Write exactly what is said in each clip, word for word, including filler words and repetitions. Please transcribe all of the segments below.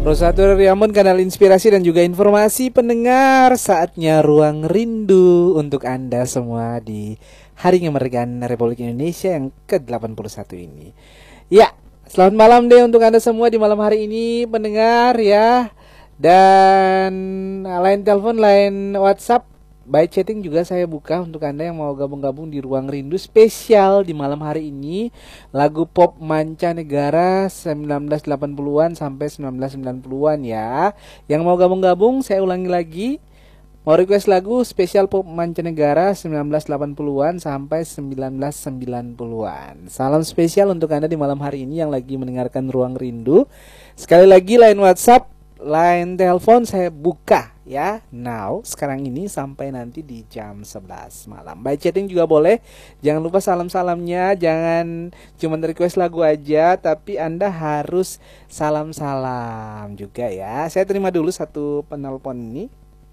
Rosatur Riambon, kanal inspirasi dan juga informasi pendengar. Saatnya Ruang Rindu untuk Anda semua di Hari Kemerdekaan Republik Indonesia yang ke delapan puluh satu ini. Ya, selamat malam deh untuk Anda semua di malam hari ini pendengar ya. Dan line telepon, line WhatsApp, by chatting juga saya buka untuk Anda yang mau gabung-gabung di Ruang Rindu spesial di malam hari ini. Lagu pop mancanegara sembilan belas delapan puluhan sampai sembilan belas sembilan puluhan ya. Yang mau gabung-gabung saya ulangi lagi. Mau request lagu spesial pop mancanegara sembilan belas delapan puluhan sampai sembilan belas sembilan puluhan. Salam spesial untuk Anda di malam hari ini yang lagi mendengarkan Ruang Rindu. Sekali lagi line WhatsApp, line telepon saya buka ya. Now, sekarang ini sampai nanti di jam sebelas malam. By chatting juga boleh. Jangan lupa salam-salamnya. Jangan cuma request lagu aja, tapi Anda harus salam-salam juga ya. Saya terima dulu satu penelpon ini.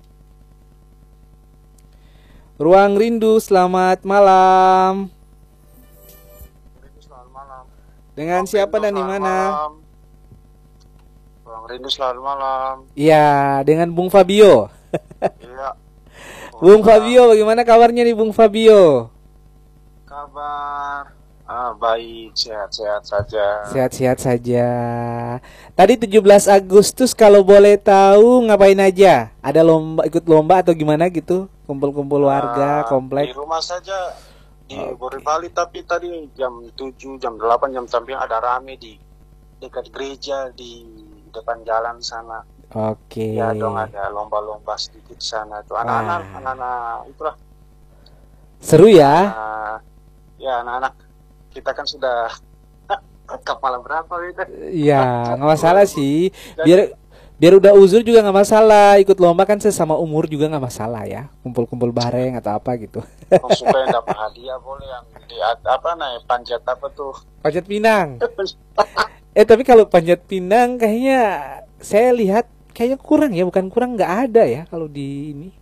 Ruang Rindu, selamat malam. Selamat malam. Dengan Ruang siapa Rindu, dan di selamat mana? malam. Ruang Rindu selamat malam. Iya, dengan Bung Fabio. Iya. Bung Fabio, bagaimana kabarnya nih Bung Fabio? Kabar ah, baik, sehat-sehat saja. Sehat-sehat saja. Tadi tujuh belas Agustus kalau boleh tahu ngapain aja? Ada lomba, ikut lomba atau gimana gitu? Kumpul-kumpul warga, Ah, komplek. Di rumah saja di Oke. Borebali, tapi tadi jam tujuh, jam delapan, jam samping ada rame di dekat gereja di depan jalan sana. Oke. Ya dong, ada lomba-lomba sedikit di sana tuh. Anak-anak, Wah. anak-anak itulah. Seru ya? Ah, ya anak-anak kita kan sudah kap malam berapa gitu. Iya, nggak masalah sih. Jadi- Biar biar udah uzur juga nggak masalah. Ikut lomba kan sesama umur juga nggak masalah ya. Kumpul-kumpul bareng atau apa gitu. Kalau suka yang dapat hadiah boleh, yang di apa nih, panjat apa tuh? Panjat Pinang. Eh tapi kalau Panjat Pinang kayaknya saya lihat kayaknya kurang ya, bukan kurang, nggak ada ya kalau di ini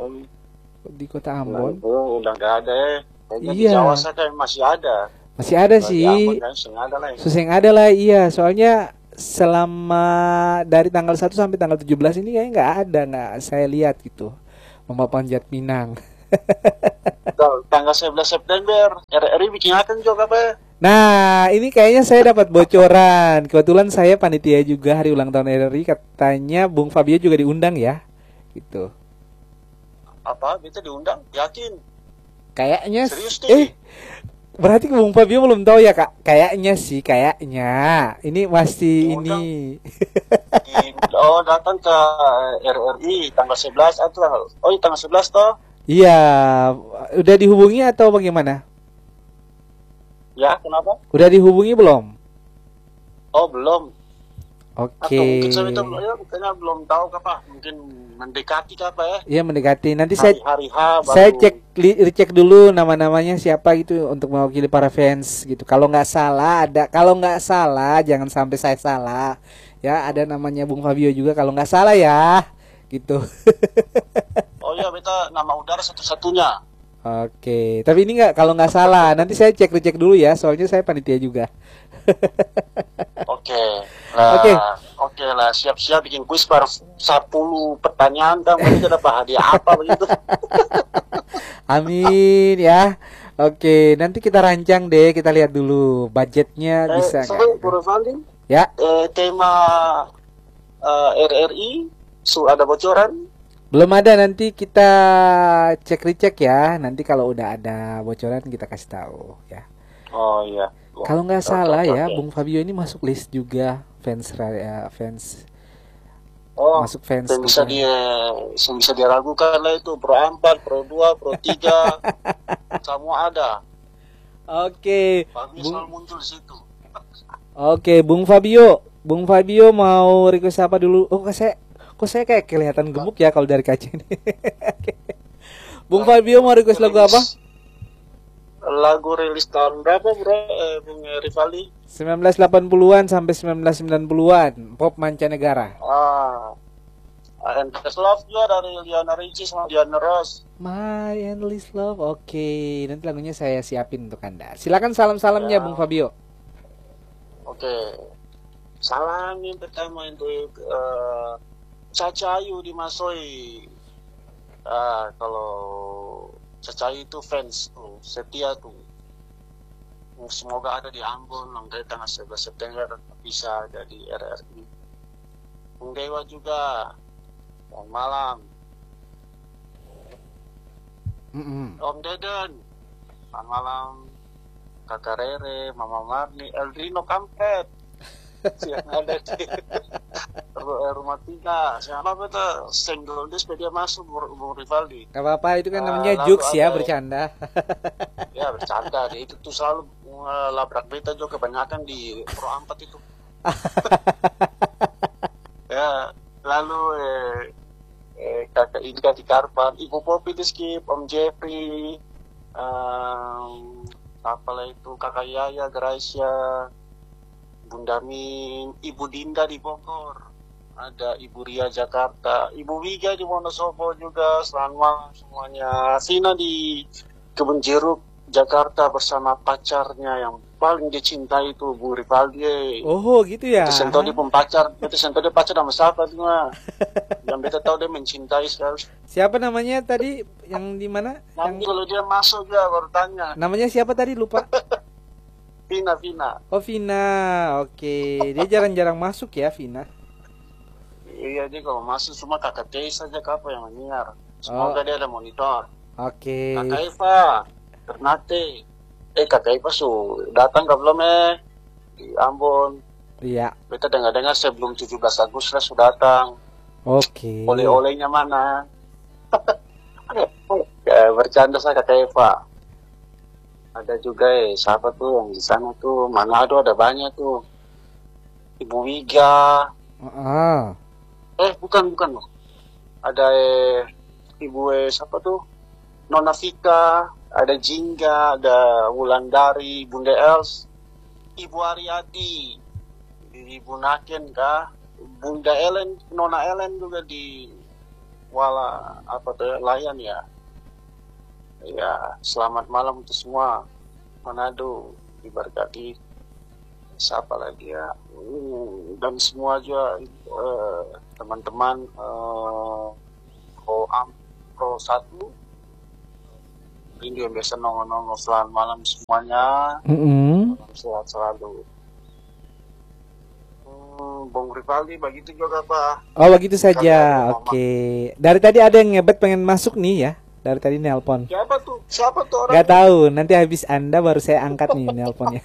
di Kota Ambon. Oh, udah nggak ada ya. Kayaknya di Iya. Jawa saya masih ada. Masih ada Kalau di sih. Ambon kan seng ada lah. ya. Suseng ada lah, iya. Soalnya selama dari tanggal satu sampai tanggal tujuh belas ini kayaknya nggak ada, nggak saya lihat gitu. Lomba Panjat Pinang. Kalau tanggal sebelas September R R I bikin akan juga apa ya? Nah, ini kayaknya saya dapat bocoran. Kebetulan saya panitia juga hari ulang tahun R R I, katanya Bung Fabio juga diundang ya. Gitu. Apa? Kita diundang? Yakin? Kayaknya Serius eh nih? berarti Bung Fabio belum tahu ya, Kak? Kayaknya sih, kayaknya. Ini masih Diundang. ini. Di, oh, datang ke R R I tanggal sebelas atau oh, iya, tanggal sebelas toh? Iya, udah dihubungi atau bagaimana? Ya, kenapa? Udah dihubungi belum? Oh, belum. Oke. Atau mungkin saya itu ya, bukannya belum tahu apa, mungkin mendekati apa ya? Iya, mendekati. Nanti saya Hari-hari H baru. saya cek li- cek dulu nama-namanya siapa gitu untuk mewakili para fans gitu. Kalau nggak salah ada, kalau nggak salah jangan sampai saya salah. Ya, ada namanya Bung Fabio juga kalau nggak salah ya. Gitu. Oh iya, beta nama udara satu-satunya. Oke, tapi ini nggak, kalau nggak salah nanti saya cek cek dulu ya, soalnya saya panitia juga. Oke. Lah, Oke. oke lah, siap-siap bikin kuis per sepuluh pertanyaan kan, kita dapat hadiah apa begitu. Amin ya. Oke, nanti kita rancang deh, kita lihat dulu budgetnya Eh, bisa sorry, nggak? Bro Valdi, Ya, eh, tema eh, R R I, su ada bocoran? belum ada, nanti kita cek recek ya. Nanti kalau udah ada bocoran kita kasih tahu ya. Oh iya. Kalau nggak Oke, salah oke, ya, oke. Bung Fabio ini masuk list juga fans raya fans Oh, masuk fans yang bisa juga. dia, yang bisa diragukan lah itu Pro empat, Pro dua, Pro tiga, semua ada. Oke, Bagus Bung, selalu muncul di situ. oke, Bung Fabio, Bung Fabio mau request apa dulu? Oh, kok saya, kok saya kayak kelihatan gemuk ya kalau dari kaca ini. Oke. Bung Fabio mau request lagu apa? Lagu rilis tahun berapa bro, eh, Bung Rivaldi? sembilan belas delapan puluhan sampai sembilan belas sembilan puluhan, pop mancanegara. Ah, Endless Love juga dari Lionel Richie sama Diana Ross. My Endless Love. Oke, nanti lagunya saya siapin untuk Anda. Silakan salam-salamnya Ya. Bung Fabio. Oke. Salami pertama itu uh, Cacayu di Masoi. Uh, kalau Cacayu itu fans tuh, setia tuh. Semoga ada di Ambon nanti tanggal sebelas September bisa jadi R R I. Bung Dewa juga. Selamat malam. Mm-mm. Om Deden. Selamat malam. Kakak Rere, Mama Marni, Eldrino Kampet. Yang ada di rumah tiga. Siapa betul? Senggol dia sepeda masuk Bung Rivaldi. Gak apa-apa, itu kan Uh, namanya lalu jokes ya, ada- bercanda. Ya bercanda deh. Itu tuh selalu uh, labrak beta juga kebanyakan di Pro empat itu. Ya, lalu eh, eh, kakak Ika di Karpan, Ibu Popi di Skip, Om Jeffrey, um, apalah itu kakak Yaya, Gracia, Bunda Min, Ibu Dinda di Bogor, ada Ibu Ria Jakarta, Ibu Wiga di Wonosobo juga, selamat malam semuanya. Sina di Kebun Jeruk Jakarta bersama pacarnya yang paling dicintai itu Bu Rivaldi. Oh gitu ya. Itu sentuh dia pun pacar, itu sentuh dia pacar sama siapa tuh mah? Yang beta tahu dia mencintai sekali. Siapa namanya tadi yang di mana? Nanti Yang kalau dia masuk dia baru tanya. namanya siapa tadi, lupa? Vina, Vina. Oh Vina, oke. Dia jarang-jarang masuk ya Vina. Iya dia kalau masuk cuma kakak Teh saja kapal yang menyiar. Semoga Oh. dia ada monitor. Oke. Kakak Eva, Ternate. Eh kakak Eva su datang ke belum eh di Ambon. Iya. Beta dengar-dengar sebelum tujuh belas Agustus sudah datang. Oke. Oleh-olehnya mana? Ya, bercanda saya kakak Eva. Ada juga eh siapa tuh yang di sana tuh Manado ada banyak tuh. Ibu Wiga. Ah. Eh bukan bukan loh. Ada eh, Ibu eh siapa tuh? Nona Vika, ada Jingga, ada Wulandari, Bunda Els, Ibu Ariati, Ibu Naken kah? Bunda Ellen, Nona Ellen juga di wala apa tuh ya, layan ya. Ya, selamat malam untuk semua. Manado diberkati. Siapa lagi ya? Hmm, dan semua juga eh, teman-teman eh, Pro Am Pro satu ini yang biasa nongol-nongol. Selamat malam semuanya. Mm-mm. Sehat selalu. Hmm, Bung Rivaldi begitu juga Pak. Oh begitu saja. Kakak Oke. Dari tadi ada yang ngebet pengen masuk nih ya. Dari tadi nelpon. Siapa tuh? Siapa tuh orang? Gak tahu. Nanti habis Anda baru saya angkat nih nelponnya.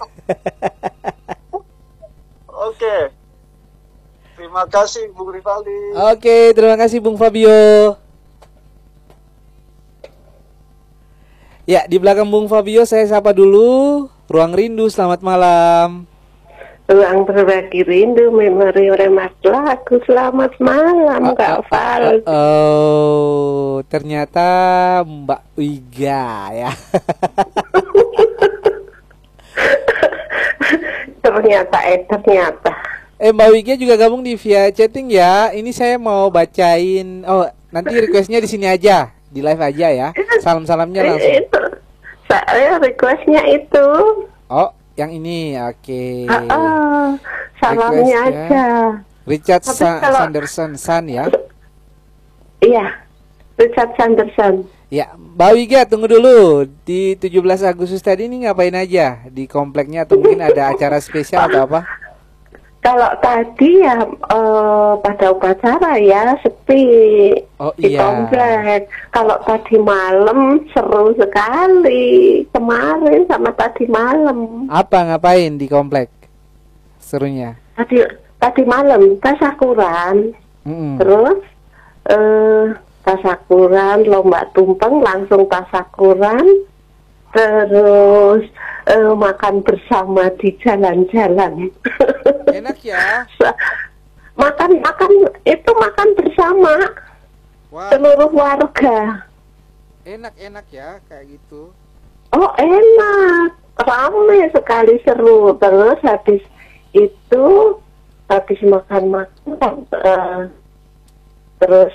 Oke. Terima kasih Bung Rivaldi. Oke, terima kasih Bung Fabio. Ya, di belakang Bung Fabio saya sapa dulu. Ruang Rindu, selamat malam. Ruang berbagi rindu, memori remas lagu. Selamat malam, Kak Val. Oh, ternyata Mbak Wiga ya. Ternyata, eh ternyata. Eh Mbak Wiga juga gabung di via chatting ya. Ini saya mau bacain. Oh, nanti requestnya di sini aja, di live aja ya. Salam-salamnya langsung. Itu, saya requestnya itu. Oh, yang ini, oke. Ah, ah, salamnya Request, ya. aja. Richard Tapi Sa- kalau- Sanderson San ya. Iya, Richard Sanderson. Ya, Mbak Wiga tunggu dulu. Di tujuh belas Agustus tadi ini ngapain aja? Di kompleknya atau mungkin ada acara spesial atau apa? Kalau tadi ya eh, pada upacara ya sepi Oh, di iya. komplek. Kalau tadi malam seru sekali. Kemarin sama tadi malam. Apa ngapain di komplek? Serunya. Tadi tadi malam tasakuran. Mm-mm. Terus eh tasakuran, lomba tumpeng, langsung tasakuran. Terus eh, makan bersama di jalan-jalan. Enak ya. makan makan itu makan bersama Wah, seluruh warga. enak-enak ya kayak gitu. Oh enak, ramai sekali, seru. Terus habis itu habis makan makan eh, terus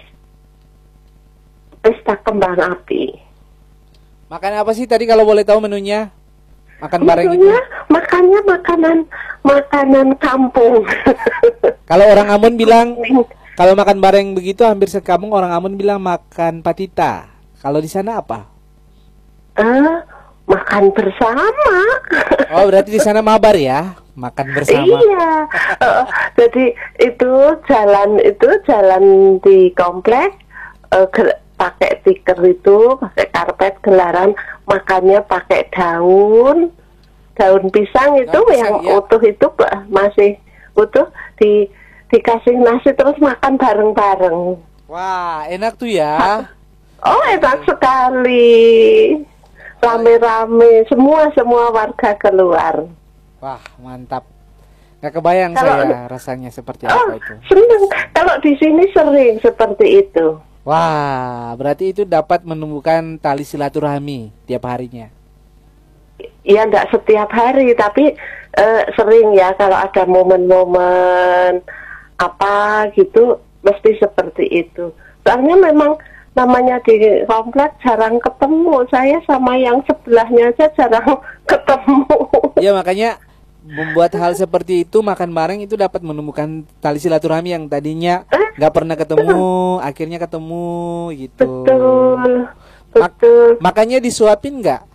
pesta kembang api. Makan apa sih tadi kalau boleh tahu menunya? Makan bareng gitu. Maksudnya makannya makanan makanan kampung. Kalau orang Ambon bilang, kalau makan bareng begitu hampir sekampung orang Ambon bilang makan patita. Kalau di sana apa? Ah, makan bersama. Oh, berarti di sana mabar ya, makan bersama. Iya. Uh, jadi itu jalan itu jalan di komplek, uh, gel- pakai tikar itu, pakai karpet gelaran, makannya pakai daun, daun pisang itu Daun pisang, yang ya. utuh itu Pak, masih utuh di dikasih nasi terus makan bareng-bareng. Wah, enak tuh ya. Oh, enak sekali. Rame-rame, semua semua warga keluar. Wah, mantap. Gak kebayang Kalau- saya rasanya seperti Oh, apa itu. seneng. Kalau di sini sering seperti itu. Wah, berarti itu dapat menumbuhkan tali silaturahmi tiap harinya. Ya enggak setiap hari, tapi eh, sering ya kalau ada momen-momen apa gitu, mesti seperti itu. Soalnya memang namanya di komplek jarang ketemu. Saya sama yang sebelahnya aja jarang ketemu. Ya, makanya membuat hal seperti itu, makan bareng itu dapat menumbuhkan tali silaturahmi yang tadinya nggak pernah ketemu, akhirnya ketemu gitu. Betul, Mak- betul. makanya disuapin nggak?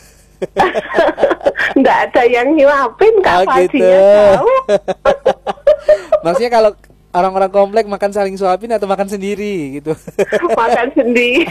Enggak ada yang nyuapin, Kak Oh, Fadi gitu. ya tahu. Maksudnya kalau orang-orang komplek makan saling suapin atau makan sendiri gitu? Makan sendiri.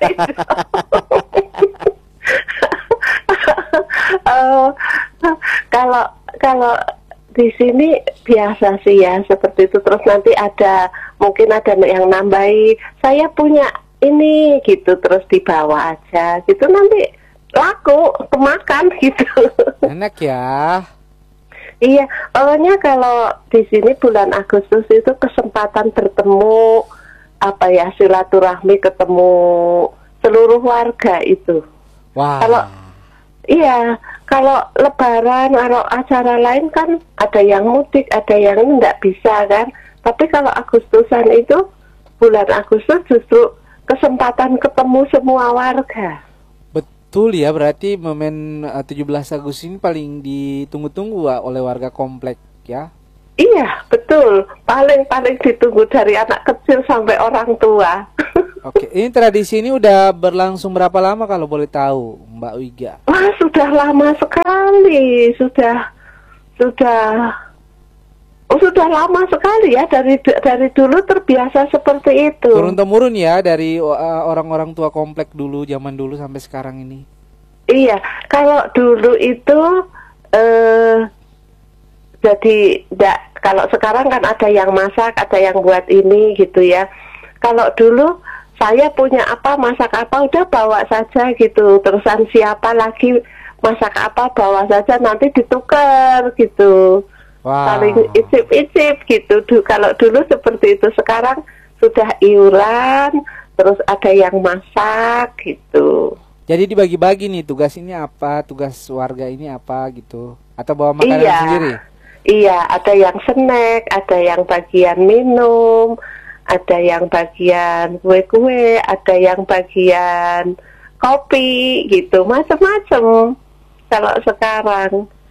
Eh, kalau kalau di sini biasa sih ya seperti itu, terus nanti ada mungkin ada yang nambahi saya punya ini gitu, terus dibawa aja gitu, nanti laku kemakan gitu. Enak ya. Iya, awalnya kalau di sini bulan Agustus itu kesempatan bertemu apa ya, silaturahmi, ketemu seluruh warga itu. Wah. Kalau iya, kalau lebaran, kalau acara lain kan ada yang mudik, ada yang enggak bisa kan. Tapi kalau Agustusan itu, bulan Agustus justru kesempatan ketemu semua warga. Betul ya, berarti momen eh, tujuh belas Agustus ini paling ditunggu-tunggu Wak, oleh warga komplek ya. Iya, betul. Paling-paling ditunggu dari anak kecil sampai orang tua. Oke, ini tradisi ini udah berlangsung berapa lama kalau boleh tahu, Mbak Wiga? Wah, sudah lama sekali. Sudah, sudah, oh sudah lama sekali ya. Dari dari dulu terbiasa seperti itu. Turun temurun ya dari uh, orang-orang tua komplek dulu, zaman dulu sampai sekarang ini. Iya, kalau dulu itu eh jadi enggak, kalau sekarang kan ada yang masak, ada yang buat ini gitu ya. Kalau dulu saya punya apa, masak apa, udah bawa saja gitu. Terusan siapa lagi masak apa, bawa saja, nanti ditukar gitu. Wah. Saling icip-icip gitu. Du, kalau dulu seperti itu, sekarang sudah iuran, terus ada yang masak gitu. Jadi dibagi-bagi nih, tugas ini apa, tugas warga ini apa gitu. Atau bawa makanan Iya. sendiri? Iya, ada yang snack, ada yang bagian minum, ada yang bagian kue-kue, ada yang bagian kopi gitu, macam-macam. Kalau sekarang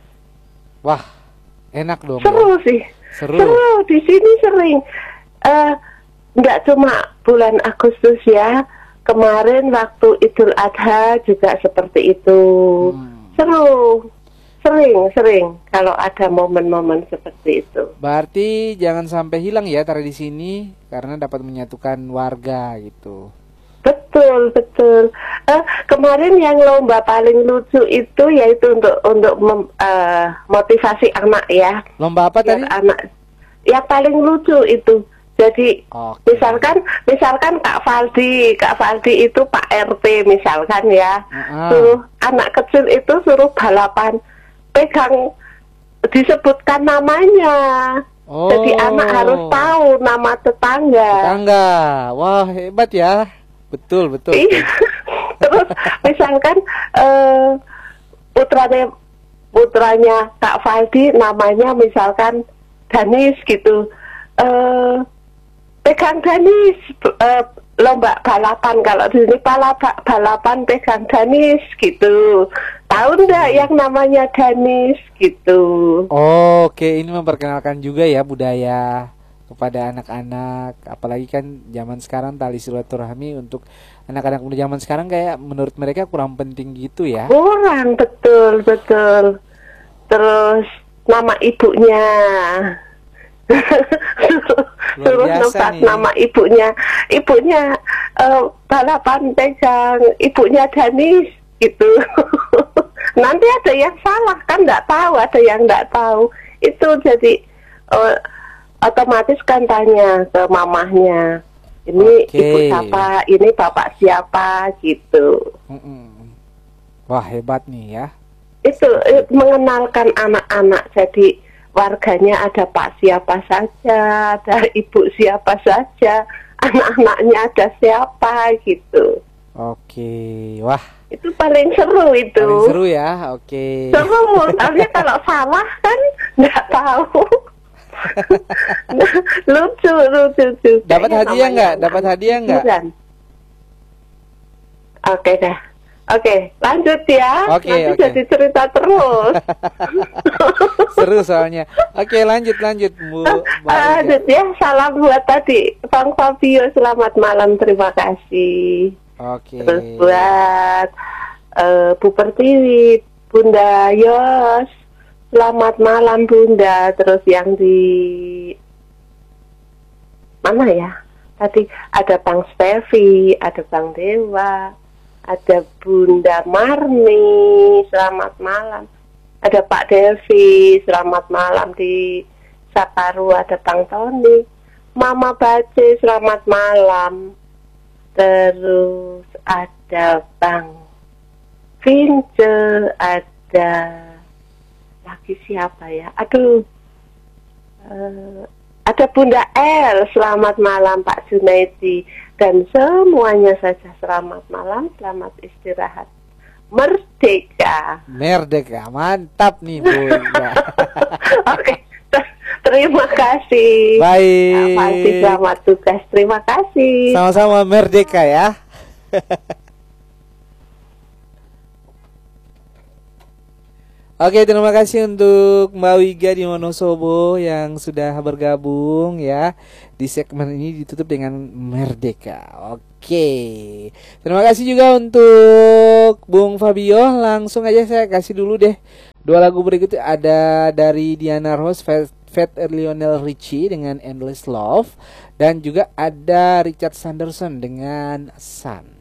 Wah, enak dong. seru ya. sih, Seru. seru di sini sering. Eh, nggak cuma bulan Agustus ya, kemarin waktu Idul Adha juga seperti itu. Hmm. Seru, sering, sering kalau ada momen-momen seperti itu. Berarti jangan sampai hilang ya tradisi ini karena dapat menyatukan warga gitu. Betul, betul. Eh, kemarin yang lomba paling lucu itu yaitu untuk untuk mem, eh, motivasi anak ya. Lomba apa Biar tadi? anak yang paling lucu itu. Jadi Oke. misalkan misalkan Kak Faldi, Kak Faldi itu Pak R T misalkan ya. Ah. Suruh anak kecil itu suruh balapan, pegang disebutkan namanya. Oh. Jadi anak harus tahu nama tetangga. Tetangga. Wah, hebat ya. Betul, betul. Iya. Terus misalkan eh, putranya putranya Kak Faldi namanya misalkan Danis gitu. Eh, pegang Danis, eh, lomba balapan, kalau di sini balap- balapan pegang Danis gitu. Tahu nggak yang namanya Danis gitu? Oke, ini memperkenalkan juga ya budaya kepada anak-anak, apalagi kan zaman sekarang tali silaturahmi untuk anak-anak muda zaman sekarang kayak menurut mereka kurang penting gitu ya. Kurang, betul, betul. Terus nama ibunya. Terus biasa nih. nama ibunya. Ibunya uh, balapan pegang, ibunya Danis gitu. Nanti ada yang salah kan, nggak tahu, ada yang nggak tahu. Itu jadi uh, otomatis kan tanya ke mamahnya, ini Oke. ibu siapa, ini bapak siapa gitu. Mm-mm. Wah hebat nih ya. Itu eh, mengenalkan anak-anak, jadi warganya ada pak siapa saja, ada ibu siapa saja, anak-anaknya ada siapa gitu. Oke, wah Itu paling seru itu. paling seru ya. Oke. Seru, tapi kalau salah kan nggak tahu. lucu, lucu, lucu. Dapat Kayaknya hadiah namanya nggak? anak Dapat hadiah nggak? hiburan. Oke dah. Oke, lanjut ya. Oke, Nanti oke. jadi cerita terus. Seru soalnya. Oke lanjut lanjut Bu. Mbak Ida. Lanjut ya. Salam buat tadi Bang Fabio. Selamat malam. Terima kasih. Oke. Terus buat eh, Bu Pertiwi, Bunda Yos. Selamat malam Bunda. Terus yang di mana ya? Tadi ada Bang Stevi, ada Bang Dewa, ada Bunda Marni. Selamat malam. Ada Pak Devi. Selamat malam di Sakaru. Ada Bang Tony, Mama Bace. Selamat malam. Terus ada Bang Vince, ada lagi siapa ya? Aduh, uh, ada Bunda L. Selamat malam Pak Junaidi, dan semuanya saja selamat malam, selamat istirahat, merdeka. Merdeka, mantap nih Bu. Ya. Oke, terima kasih. Baik. Masih selamat tugas. Terima kasih. Sama-sama merdeka ya. Oke, terima kasih untuk Mbak Wiga di Wonosobo yang sudah bergabung ya. Di segmen ini ditutup dengan merdeka. Oke. Terima kasih juga untuk Bung Fabio. Langsung aja saya kasih dulu deh dua lagu berikutnya. Ada dari Diana Ross, Fat, Fat Lionel Richie dengan Endless Love, dan juga ada Richard Sanderson dengan Sun.